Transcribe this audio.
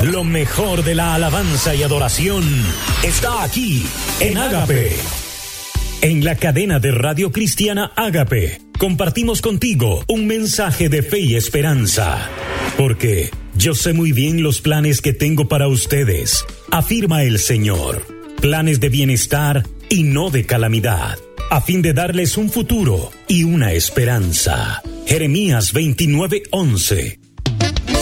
Lo mejor de la alabanza y adoración está aquí en Ágape. En la cadena de radio cristiana Ágape, compartimos contigo un mensaje de fe y esperanza. Porque yo sé muy bien los planes que tengo para ustedes, afirma el Señor. Planes de bienestar y no de calamidad, a fin de darles un futuro y una esperanza. Jeremías 29:11.